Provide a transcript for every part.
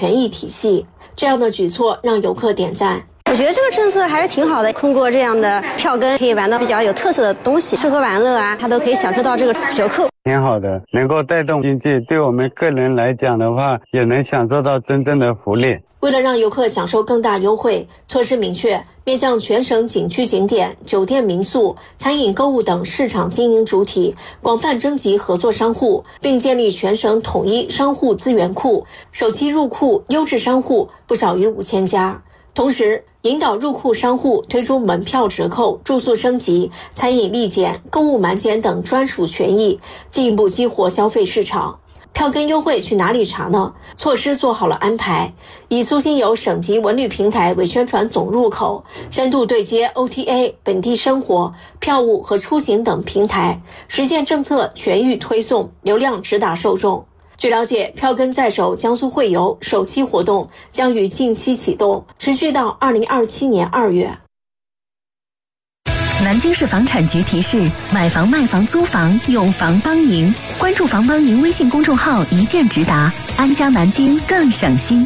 权益体系。这样的举措让游客点赞。 我觉得这个政策还是挺好的，通过这样的票根可以玩到比较有特色的东西，吃喝玩乐啊，他都可以享受到这个折扣。 挺好的，能够带动经济，对我们个人来讲的话，也能享受到真正的福利。 为了让游客享受更大优惠，措施明确面向全省景区景点、酒店民宿、餐饮购物等市场经营主体，广泛征集合作商户，并建立全省统一商户资源库，首期入库优质商户不少于5000家。同时引导入库商户推出门票折扣、住宿升级、餐饮立减、购物满减等专属权益，进一步激活消费市场。票根优惠去哪里查呢？措施做好了安排，以苏新游省级文旅平台为宣传总入口，深度对接 OTA、本地生活、票务和出行等平台，实现政策全域推送，流量直达受众。据了解，票根在手江苏会游首期活动将于近期启动，持续到2027年2月。 南京市房产局提示：买房、卖房、租房，用房帮您。关注房帮您微信公众号，一键直达，安家南京更省心。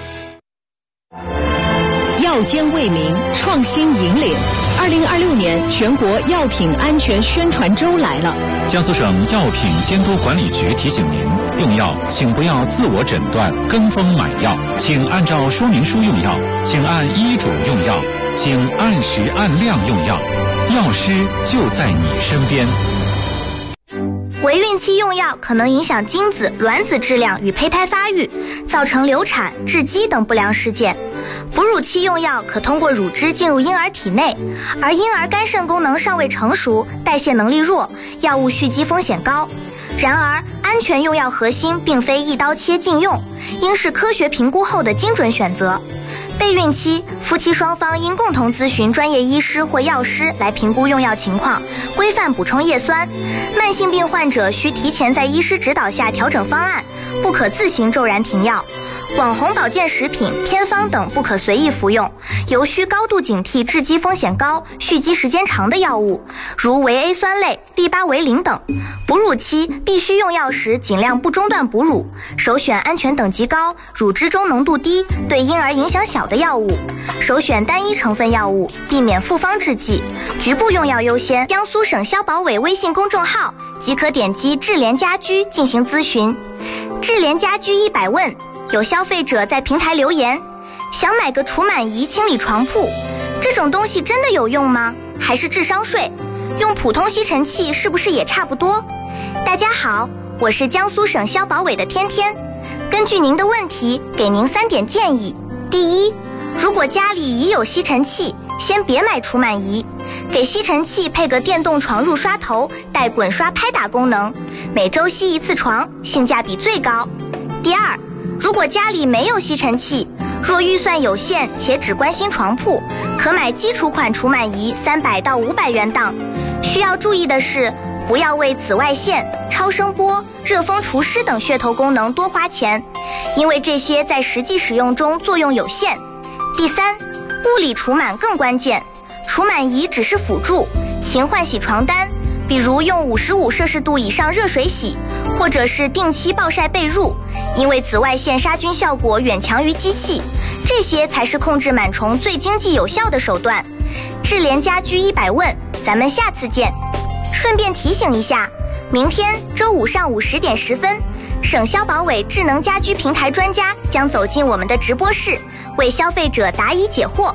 药监为民，创新引领。2026年全国药品安全宣传周来了。 江苏省药品监督管理局提醒您，用药请不要自我诊断、跟风买药，请按照说明书用药，请按医嘱用药，请按时按量用药，药师就在你身边。 围孕期用药可能影响精子、卵子质量与胚胎发育，造成流产、窒息等不良事件。哺乳期用药可通过乳汁进入婴儿体内，而婴儿肝肾功能尚未成熟，代谢能力弱，药物蓄积风险高。然而，安全用药核心并非一刀切禁用，应是科学评估后的精准选择。备孕期，夫妻双方应共同咨询专业医师或药师来评估用药情况，规范补充叶酸。慢性病患者需提前在医师指导下调整方案，不可自行骤然停药。网红保健食品、偏方等不可随意服用，尤需高度警惕致畸风险高、蓄积时间长的药物，如维 A 酸类、利巴韦林等。哺乳期必须用药时尽量不中断哺乳，首选安全等级高、乳汁中浓度低、对婴儿影响小的药物，首选单一成分药物，避免复方制剂。局部用药优先。江苏省消保委微信公众号即可点击智联家居进行咨询。智联家居100问。有消费者在平台留言，想买个除螨仪清理床铺，这种东西真的有用吗？还是智商税？用普通吸尘器是不是也差不多？大家好，我是江苏省消保委的天天，根据您的问题给您3点建议。第一，如果家里已有吸尘器，先别买除螨仪，给吸尘器配个电动床褥刷头，带滚刷拍打功能，每周吸1次床，性价比最高。第二，如果家里没有吸尘器，若预算有限且只关心床铺，可买基础款除螨仪300到500元档。需要注意的是，不要为紫外线、超声波、热风除湿等噱头功能多花钱，因为这些在实际使用中作用有限。第三，物理除螨更关键，除螨仪只是辅助，勤换洗床单，比如用55摄氏度以上热水洗，或者是定期暴晒被褥，因为紫外线杀菌效果远强于机器，这些才是控制螨虫最经济有效的手段。智联家居100问，咱们下次见。顺便提醒一下，明天周五上午10点10分，省消保委智能家居平台专家将走进我们的直播室，为消费者答疑解惑。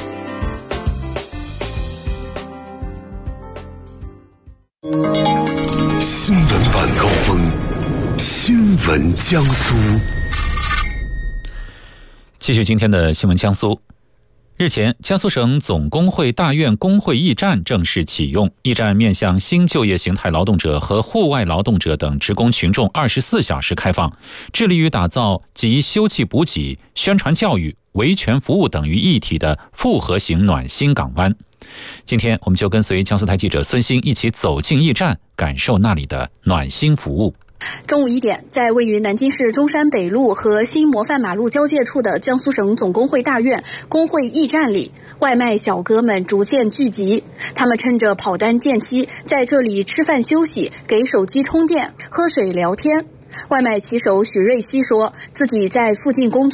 新闻晚高峰，新闻江苏。 继续今天的新闻江苏。日前，江苏省总工会大院工会驿站正式启用。驿站面向新就业形态劳动者和户外劳动者等职工群众24小时开放，致力于打造集休憩补给、宣传教育、维权服务等于一体的复合型暖心港湾。今天我们就跟随江苏台记者孙鑫一起走进驿站，感受那里的暖心服务。 中午1点，在位于南京市中山北路和新模范马路交界处的江苏省总工会大院工会驿站里，外卖小哥们逐渐聚集。他们趁着跑单间隙，在这里吃饭休息，给手机充电，喝水聊天。外卖骑手许瑞希说，自己在附近工作